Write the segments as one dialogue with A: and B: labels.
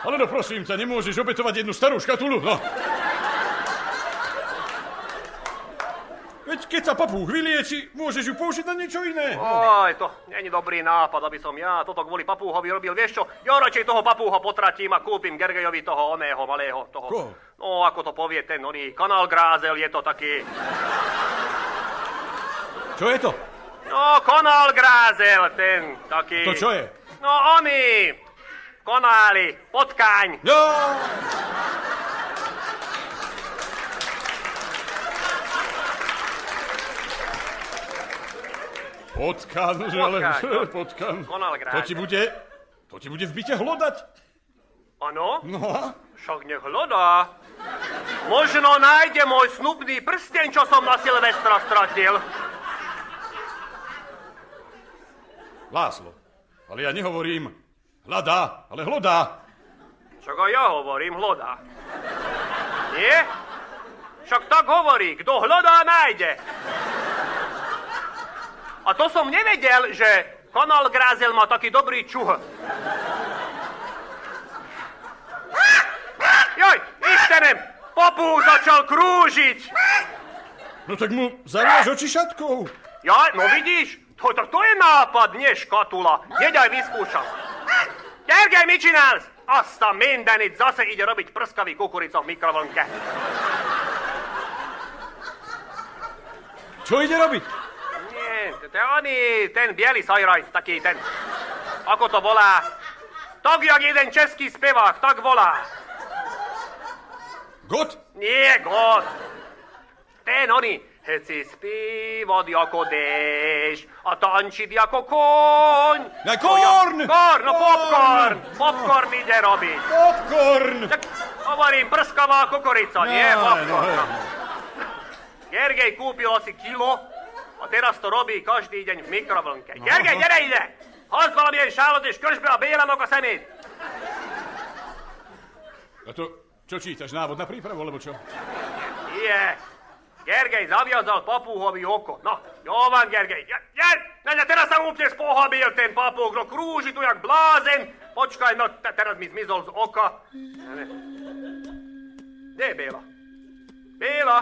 A: Ale no prosím ťa, nemôžeš obetovať jednu starú škatulu, no. Veď keď sa papúch vylieči, môžeš ju použiť na niečo iné.
B: Oj, to není dobrý nápad, aby som ja toto kvôli papúhovi robil. Vieš čo, ja radšej toho papúha potratím a kúpim Gergejovi toho oného malého, toho.
A: Koho?
B: No, ako to povie ten oný Kanál Grázel, je to taký...
A: Čo je to?
B: No, Kanál Grázel, ten taký...
A: To čo je?
B: No, oný... Konály, potkaň.
A: No! Potkan, ale potkan. To ti bude v byte hlodať.
B: Áno?
A: No.
B: Však nech hlodá. Možno nájde môj snubný prsteň, čo som na Silvestra stratil.
A: Láslo, ale ja nehovorím hľadá, ale hlodá.
B: Však aj ja hovorím hlodá. Nie? Však tak hovorí, kto hľadá, nájde. A to som nevedel, že Kanál Grázel má taký dobrý čuh. Joj, ištenem, papúch začal krúžiť.
A: No tak mu zaviaž oči šatkou.
B: Ja, no vidíš, to je nápad, nie škatula. Hneď aj vyskúšam. Gergej Mičinás, asta mindenic, zase ide robiť prskavý kukurico v mikrovlnke.
A: Čo ide robiť?
B: Ten biely sajrajt, taký ten, ako to volá, tak jak jeden český spevák, tak volá.
A: Got?
B: Nie, Got. Ten oný, chci spívať ako déšť a tančiť ako koň.
A: Na korn!
B: Korn, no popcorn. Popcorn ide robiť.
A: Popcorn!
B: Tak hovorím, prskavá kukurica, nie popcorn. Gergej kúpil asi kilo a teraz to robí každý deň v mikrovlnke. Gergej, kde ide? Hazvala mi šálody, škržbe a bielanok a semít.
A: A to, čo čítaš, návod na prípravu, alebo čo?
B: Nie. Gergej zaviazal papúhovi oko. No, Jovan, Gergej. Teraz sa úplne spohabil ten papúch, no krúži tu jak blázen. Počkaj, no teraz mi zmizol z oka. Kde je Béla? Béla?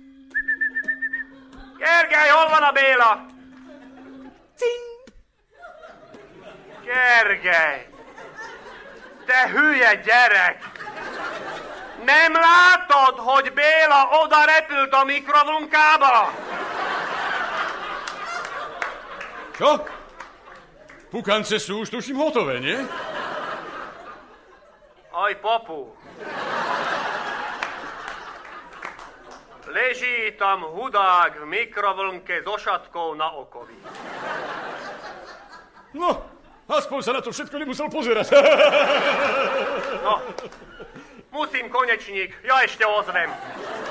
B: Gergely, hol van a Béla? Cing! Gergely! Te hülye gyerek! Nem látod, hogy Béla oda repült a mikrovlnkába?
A: Čo? Pukance sú už tuším hotové, nie?
B: Aj papu. Leží tam hudák v mikrovlnke so šatkou na okovi.
A: No, aspoň sa na to všetko nemusel pozerať.
B: No, musím konečník, ja ešte ozvem.